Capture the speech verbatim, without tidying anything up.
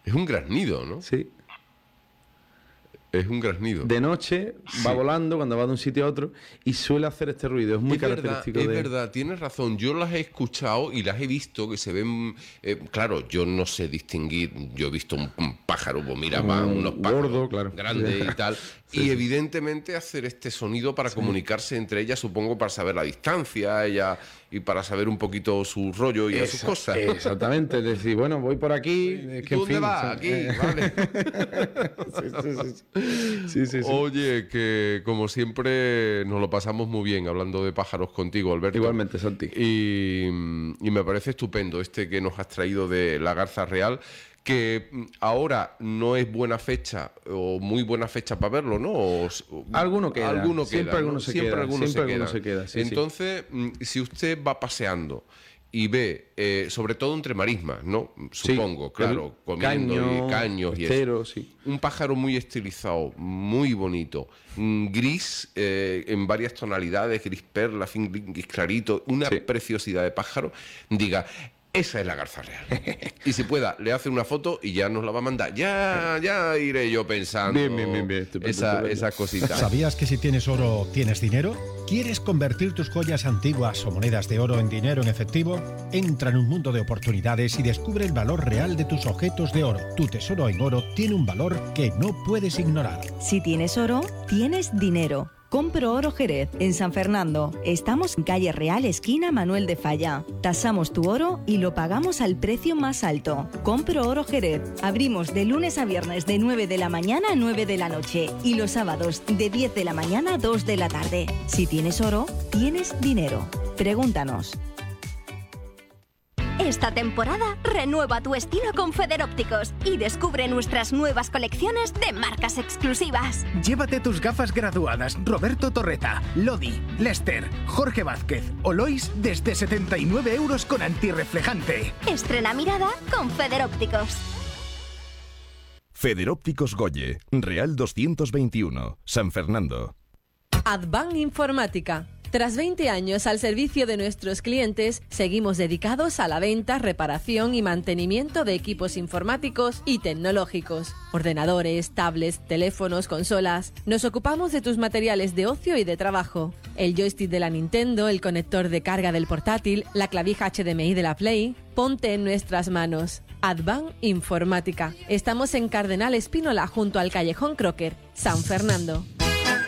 Es un graznido, ¿no? Sí. Es un graznido. De noche va Sí. volando cuando va de un sitio a otro y suele hacer este ruido. Es muy es verdad, característico es de... verdad, tienes razón. Yo las he escuchado y las he visto que se ven. Eh, claro, yo no sé distinguir. Yo he visto un, un pájaro, pues mira, Un van unos pájaros gordo, claro. grandes y tal. Sí, y sí. evidentemente hacer este sonido para comunicarse entre ellas, supongo, para saber la distancia, ella y para saber un poquito su rollo y Esa- sus cosas. Exactamente, es decir, bueno, voy por aquí. Es que, ¿Tú en dónde fin, vas? son- Aquí, eh, vale. sí, sí, sí, sí. Sí, sí, sí. Oye, que como siempre nos lo pasamos muy bien hablando de pájaros contigo, Alberto. Igualmente, Santi. Y, y me parece estupendo este que nos has traído de la garza real, que ahora no es buena fecha o muy buena fecha para verlo, ¿no? O, o- Alguno queda. Alguno Siempre queda, alguno ¿no? se Siempre queda, alguno siempre se alguno queda. se queda, sí, sí. Entonces, mm, si usted va paseando y ve, eh, sobre todo entre marismas, ¿no? Sí, Supongo, claro, el comiendo caño, y caños y eso. estero, sí. Un pájaro muy estilizado, muy bonito, mm, gris eh, en varias tonalidades, gris perla, fin, gris clarito, una Sí. preciosidad de pájaro, diga, esa es la garza real. Y si pueda, le hace una foto y ya nos la va a mandar. Ya, ya iré yo pensando Bien, bien, bien, bien, estupendo, esa, estupendo. esas cositas. ¿Sabías que si tienes oro, tienes dinero? ¿Quieres convertir tus joyas antiguas o monedas de oro en dinero en efectivo? Entra en un mundo de oportunidades y descubre el valor real de tus objetos de oro. Tu tesoro en oro tiene un valor que no puedes ignorar. Si tienes oro, tienes dinero. Compro Oro Jerez, en San Fernando. Estamos en calle Real, esquina Manuel de Falla. Tasamos tu oro y lo pagamos al precio más alto. Compro Oro Jerez. Abrimos de lunes a viernes de nueve de la mañana a nueve de la noche y los sábados de diez de la mañana a dos de la tarde. Si tienes oro, tienes dinero. Pregúntanos. Esta temporada renueva tu estilo con Federópticos y descubre nuestras nuevas colecciones de marcas exclusivas. Llévate tus gafas graduadas Roberto Torreta, Lodi, Lester, Jorge Vázquez o Lois desde setenta y nueve euros con antirreflejante. Estrena mirada con Federópticos. Federópticos Goye, Real doscientos veintiuno, San Fernando. Advan Informática. Tras veinte años al servicio de nuestros clientes, seguimos dedicados a la venta, reparación y mantenimiento de equipos informáticos y tecnológicos. Ordenadores, tablets, teléfonos, consolas. Nos ocupamos de tus materiales de ocio y de trabajo. El joystick de la Nintendo, el conector de carga del portátil, la clavija H D M I de la Play. Ponte en nuestras manos. Advan Informática. Estamos en Cardenal Espínola junto al Callejón Crocker, San Fernando.